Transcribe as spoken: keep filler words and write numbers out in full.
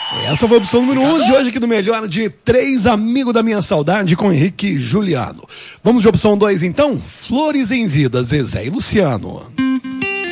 Essa foi a opção número onze de hoje aqui do Melhor de Três, Amigo da Minha Saudade, com Henrique e Juliano. Vamos de opção dois então? Flores em Vida, Zezé e Luciano.